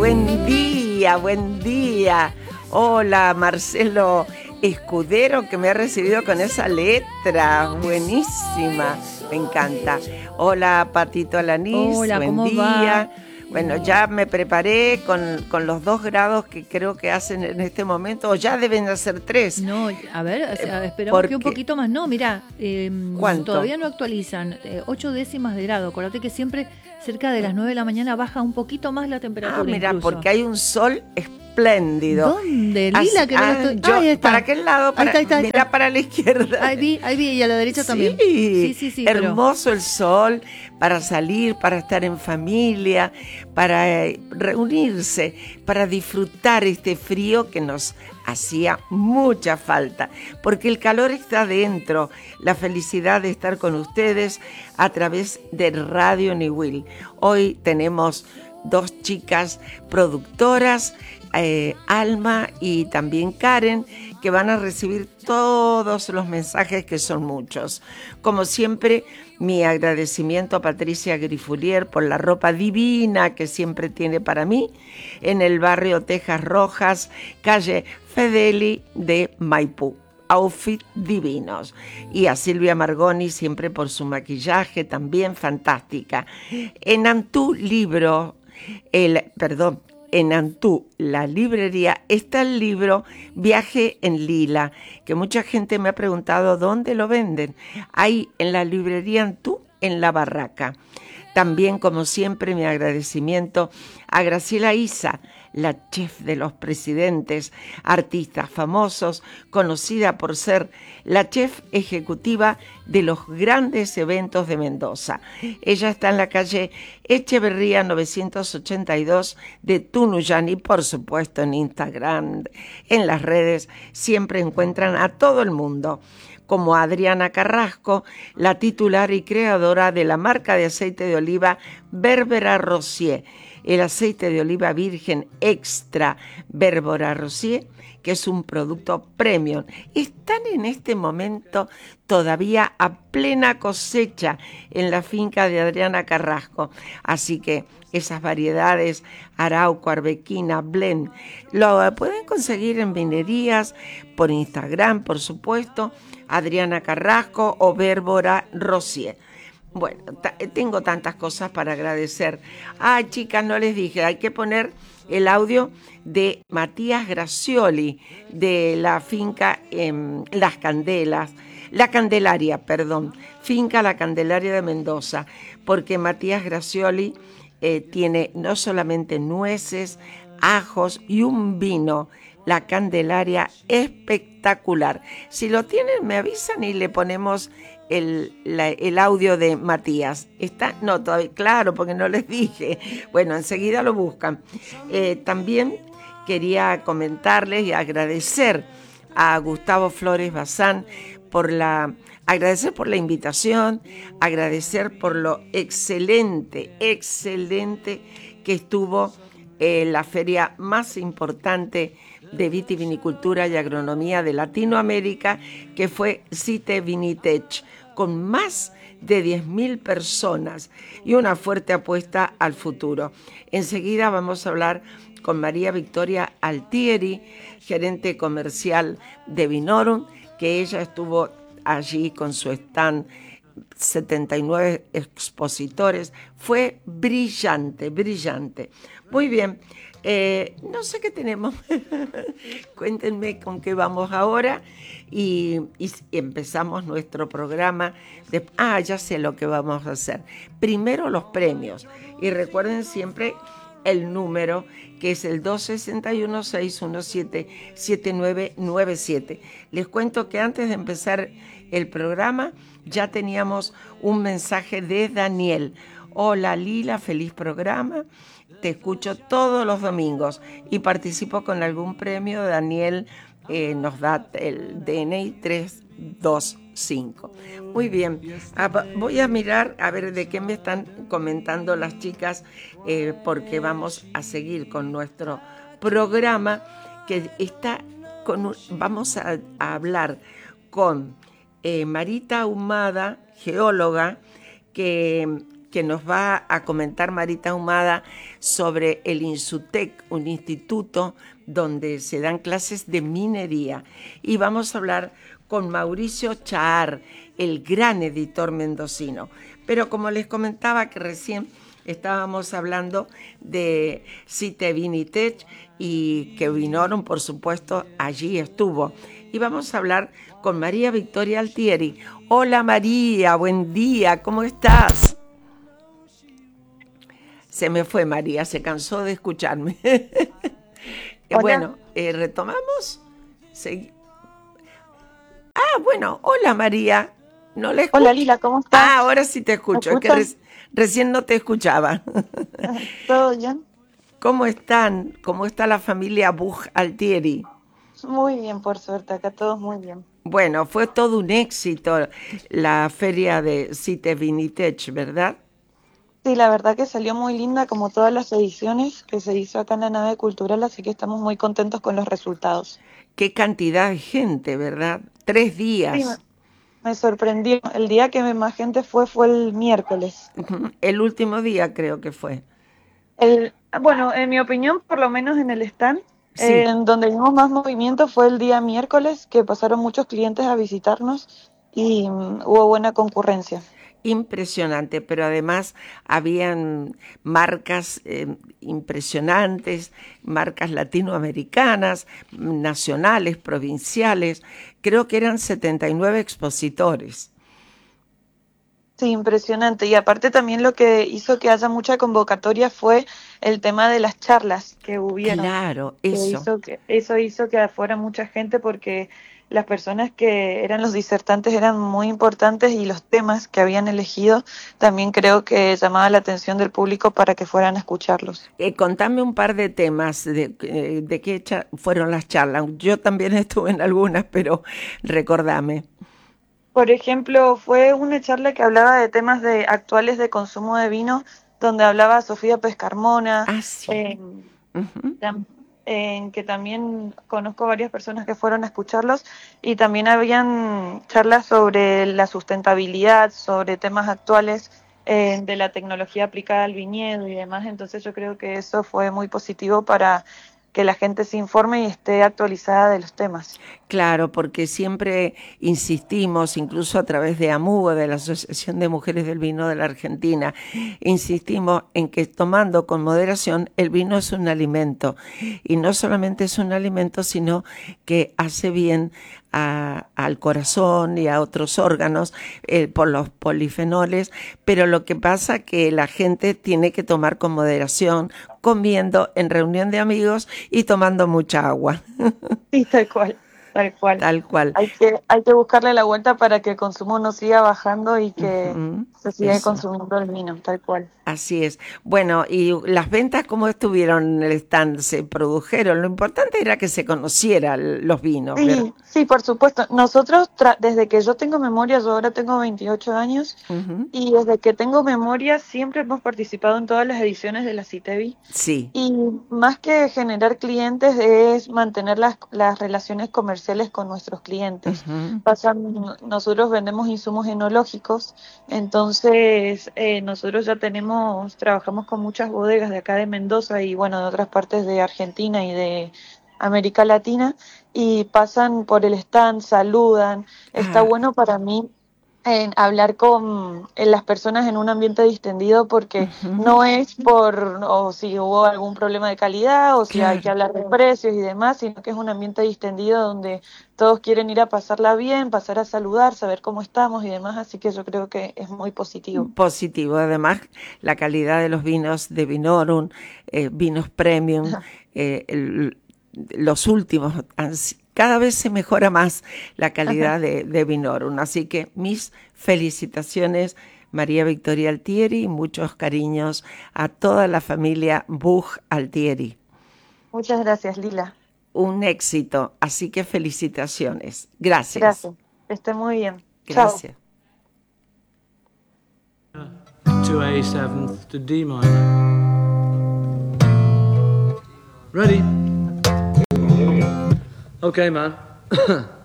Buen día, buen día. Hola, Marcelo Escudero, que me ha recibido con esa letra. Buenísima, me encanta. Hola, Patito Alanís. Hola, buen ¿cómo día. va? Bueno, ya me preparé con los 2 grados que creo que hacen en este momento, o ya deben hacer 3. No, a ver, esperamos que un Porque, poquito más. No, mirá, ¿cuánto? todavía no actualizan. 8 décimas de grado. Acordate que siempre cerca de las 9 de la mañana baja un poquito más la temperatura. Mira, incluso. porque hay un sol espléndido. ¿Dónde? Lila, que no lo estoy... Yo, ahí está. ¿para qué lado? Ahí está. Mira para la izquierda. Ahí vi, y a la derecha también. Sí. Hermoso el sol para salir, para estar en familia, para reunirse, para disfrutar este frío que nos hacía mucha falta, porque el calor está dentro, la felicidad de estar con ustedes a través de Radio Niwil. Hoy tenemos 2 chicas productoras, Alma y también Karen, que van a recibir todos los mensajes, que son muchos. Como siempre, mi agradecimiento a Patricia Grifulier por la ropa divina que siempre tiene para mí en el barrio Tejas Rojas, calle Fedeli de Maipú. Outfit divinos. Y a Silvia Margoni siempre por su maquillaje también fantástica. En Antú en Antú, la librería, está el libro Viaje en Lila, que mucha gente me ha preguntado dónde lo venden. Ahí en la librería Antú, en La Barraca. También, como siempre, mi agradecimiento a Graciela Isa, la chef de los presidentes, artistas famosos, conocida por ser la chef ejecutiva de los grandes eventos de Mendoza. Ella está en la calle Echeverría 982 de Tunuyán y, por supuesto, en Instagram, en las redes, siempre encuentran a todo el mundo, como Adriana Carrasco, la titular y creadora de la marca de aceite de oliva Berbera Rossier, el aceite de oliva virgen extra Berbera Rossier, que es un producto premium. Están en este momento todavía a plena cosecha en la finca de Adriana Carrasco, así que esas variedades, Arauco, Arbequina, Blend, lo pueden conseguir en vinerías, por Instagram, por supuesto, Adriana Carrasco o Berbera Rossier. Bueno, tengo tantas cosas para agradecer. Ay, chicas, no les dije, hay que poner el audio de Matías Gracioli, de la finca La Candelaria, finca La Candelaria de Mendoza, porque Matías Gracioli tiene no solamente nueces, ajos y un vino, La Candelaria, espectacular. Si lo tienen, me avisan y le ponemos el audio de Matías. ¿Está? No, todavía, claro, porque no les dije. Bueno, enseguida lo buscan. También quería comentarles y agradecer a Gustavo Flores Bazán agradecer por la invitación, agradecer por lo excelente que estuvo la feria más importante de vitivinicultura y agronomía de Latinoamérica, que fue Cite Vinitech, con más de 10.000 personas y una fuerte apuesta al futuro. Enseguida vamos a hablar con María Victoria Altieri, gerente comercial de Vinorum, que ella estuvo allí con su stand, 79 expositores. Fue brillante. Muy bien. No sé qué tenemos. Cuéntenme con qué vamos ahora y empezamos nuestro programa. Ya sé lo que vamos a hacer. Primero los premios. Y recuerden siempre el número, que es el 261-617-7997. Les cuento que antes de empezar el programa ya teníamos un mensaje de Daniel. Hola Lila, feliz programa. Te escucho todos los domingos y participo con algún premio. Daniel nos da el DNI 325. Muy bien, voy a mirar a ver de qué me están comentando las chicas, porque vamos a seguir con nuestro programa, que vamos a hablar con Marita Ahumada, geóloga, que que nos va a comentar Marita Ahumada sobre el INSUTEC, un instituto donde se dan clases de minería. Y vamos a hablar con Mauricio Chaar, el gran editor mendocino. Pero como les comentaba que recién estábamos hablando de CITE Vinitech y que Vinorum, por supuesto, allí estuvo. Y vamos a hablar con María Victoria Altieri. Hola María, buen día, ¿cómo estás? Se me fue María, se cansó de escucharme. Bueno, retomamos. Bueno, hola María. ¿No la escucho? Hola Lila, ¿cómo estás? Ahora sí te escucho, es que recién no te escuchaba. ¿Todo bien? ¿Cómo están? ¿Cómo está la familia Buch Altieri? Muy bien, por suerte, acá todos muy bien. Bueno, fue todo un éxito la feria de CITE Vinitech, ¿verdad? Sí, la verdad que salió muy linda como todas las ediciones que se hizo acá en la nave cultural, así que estamos muy contentos con los resultados. Qué cantidad de gente, ¿verdad? 3 Sí, días. me sorprendió. El día que más gente fue el miércoles. El último día creo que fue. Bueno, en mi opinión, por lo menos en el stand, Sí. en donde vimos más movimiento fue el día miércoles, que pasaron muchos clientes a visitarnos y hubo buena concurrencia. Impresionante, pero además habían marcas impresionantes, marcas latinoamericanas, nacionales, provinciales. Creo que eran 79 expositores. Sí, impresionante. Y aparte también lo que hizo que haya mucha convocatoria fue el tema de las charlas que hubieron. Claro, eso. Eso hizo que fuera mucha gente porque las personas que eran los disertantes eran muy importantes y los temas que habían elegido también creo que llamaba la atención del público para que fueran a escucharlos. Contame un par de temas de qué fueron las charlas. Yo también estuve en algunas, pero recordame. Por ejemplo, fue una charla que hablaba de temas actuales de consumo de vino, donde hablaba Sofía Pescarmona, Sí. Uh-huh. en que también conozco varias personas que fueron a escucharlos, y también habían charlas sobre la sustentabilidad, sobre temas actuales de la tecnología aplicada al viñedo y demás. Entonces yo creo que eso fue muy positivo para que la gente se informe y esté actualizada de los temas. Claro, porque siempre insistimos, incluso a través de AMUGO, de la Asociación de Mujeres del Vino de la Argentina, insistimos en que tomando con moderación el vino es un alimento. Y no solamente es un alimento, sino que hace bien al corazón y a otros órganos por los polifenoles, pero lo que pasa es que la gente tiene que tomar con moderación, comiendo en reunión de amigos y tomando mucha agua. Sí, tal cual. Tal cual. Tal cual. Hay que buscarle la vuelta para que el consumo no siga bajando y que se siga Eso. consumiendo el vino, tal cual. Así es. Bueno, ¿y las ventas cómo estuvieron en el stand? ¿Se produjeron? Lo importante era que se conocieran los vinos, Sí, ¿verdad? sí, por supuesto. Nosotros, desde que yo tengo memoria, yo ahora tengo 28 años, y desde que tengo memoria siempre hemos participado en todas las ediciones de la CITEVI. Sí. Y más que generar clientes es mantener las relaciones comerciales con nuestros clientes. Nosotros vendemos insumos enológicos, entonces nosotros ya trabajamos con muchas bodegas de acá de Mendoza y bueno, de otras partes de Argentina y de América Latina, y pasan por el stand, saludan. Está bueno para mí hablar con las personas en un ambiente distendido porque no es o si hubo algún problema de calidad o si hay que hablar de precios y demás, sino que es un ambiente distendido donde todos quieren ir a pasarla bien, pasar a saludar, saber cómo estamos y demás, así que yo creo que es muy positivo. Positivo, además la calidad de los vinos de Vinorum, vinos premium, los últimos cada vez se mejora más la calidad de Vinorum. Así que mis felicitaciones, María Victoria Altieri, y muchos cariños a toda la familia Buch Altieri. Muchas gracias, Lila. Un éxito, así que felicitaciones. Gracias. Gracias, esté muy bien. Gracias. Chao. To A7 to D minor. Ready? Okay, man.